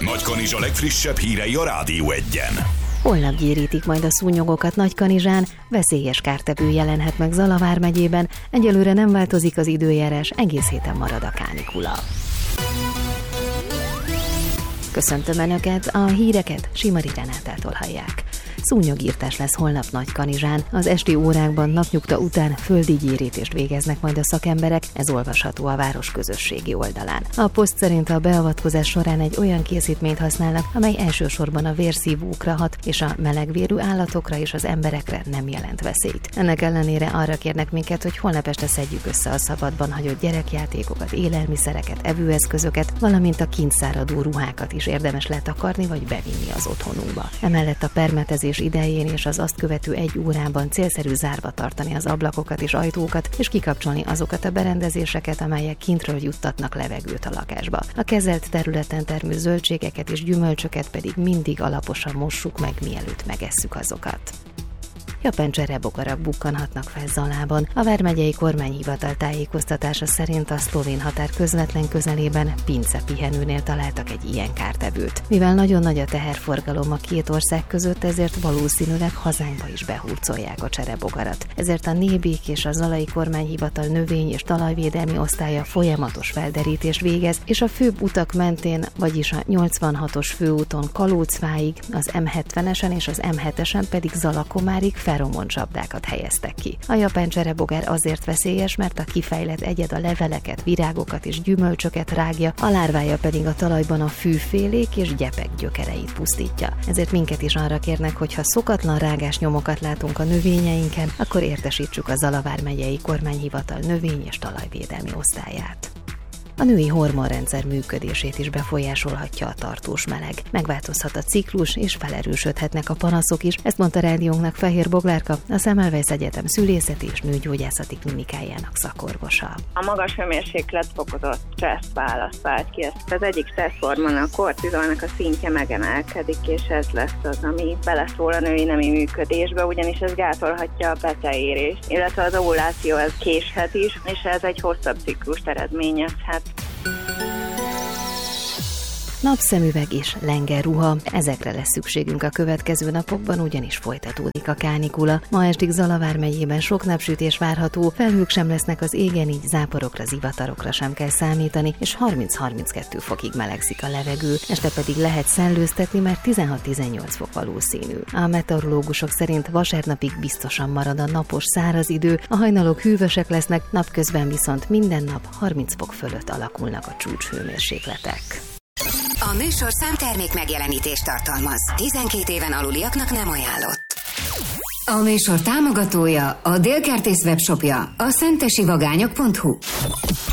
Nagykanizsa legfrissebb hírei a Rádió 1-en. Holnap gyérítik majd a szúnyogokat Nagykanizsán, veszélyes kártevő jelenhet meg Zala vármegyében, egyelőre nem változik az időjárás, egész héten marad a kánikula. Köszöntöm Önöket, a híreket Simari Renátától hallják. Szúnyogírtás lesz holnap Nagykanizsán. Az esti órákban napnyugta után földi gyérítést végeznek majd a szakemberek, ez olvasható a város közösségi oldalán. A poszt szerint a beavatkozás során egy olyan készítményt használnak, amely elsősorban a vérszívókra hat, és a melegvérű állatokra és az emberekre nem jelent veszélyt. Ennek ellenére arra kérnek minket, hogy holnap este szedjük össze a szabadban hagyott gyerekjátékokat, élelmiszereket, evőeszközöket, valamint a kint száradó ruhákat is érdemes letakarni vagy bevinni az otthonunkba. Emellett a permetezés idején és az azt követő 1 órában célszerű zárva tartani az ablakokat és ajtókat, és kikapcsolni azokat a berendezéseket, amelyek kintről juttatnak levegőt a lakásba. A kezelt területen termő zöldségeket és gyümölcsöket pedig mindig alaposan mossuk meg, mielőtt megesszük azokat. Japán cserebogarak bukkanhatnak fel Zalában. A vármegyei kormányhivatal tájékoztatása szerint a szlovén határ közvetlen közelében Pince pihenőnél találtak egy ilyen kártevőt. Mivel nagyon nagy a teherforgalom a két ország között, ezért valószínűleg hazánkba is behurcolják a cserebogarat. Ezért a Nébék és a zalai kormányhivatal növény- és talajvédelmi osztálya folyamatos felderítést végez, és a főbb utak mentén, vagyis a 86-os főúton Kalócfáig, az M70-esen és az M7-esen pedig Zalakomárig feromon csapdákat helyeztek ki. A japán cserebogár azért veszélyes, mert a kifejlett egyed a leveleket, virágokat és gyümölcsöket rágja, a lárvája pedig a talajban a fűfélék és gyepek gyökereit pusztítja. Ezért minket is arra kérnek, hogy ha szokatlan rágásnyomokat látunk a növényeinken, akkor értesítsük a Zala vármegyei kormányhivatal növény- és talajvédelmi osztályát. A női hormonrendszer működését is befolyásolhatja a tartós meleg. Megváltozhat a ciklus, és felerősödhetnek a panaszok is, ezt mondta rádiónknak Fehér Boglárka, a Semmelweis Egyetem szülészeti és nőgyógyászati klinikájának szakorvosa. A magas hőmérséklet fokozott stressz vált ki. Az egyik stresszhormon, a kortizolnak a szintje megemelkedik, és ez lesz az, ami beleszól a női nemi működésbe, ugyanis ez gátolhatja a beteérést, illetve az ovuláció ez késhet is, és ez egy hosszabb ciklust eredményezhet. Napszemüveg és lengerruha, ezekre lesz szükségünk a következő napokban, ugyanis folytatódik a kánikula. Ma estig Zala vármegyében sok napsütés várható, felhők sem lesznek az égen, így záporokra, zivatarokra sem kell számítani, és 30-32 fokig melegszik a levegő, este pedig lehet szellőztetni, mert 16-18 fok valószínű. A meteorológusok szerint vasárnapig biztosan marad a napos száraz idő, a hajnalok hűvösek lesznek, napközben viszont minden nap 30 fok fölött alakulnak a csúcshőmérsékletek. A műsorszám termék megjelenítést tartalmaz. 12 éven aluliaknak nem ajánlott. A műsor támogatója, a Dél Kertész webshopja, a szentesivagányok.hu.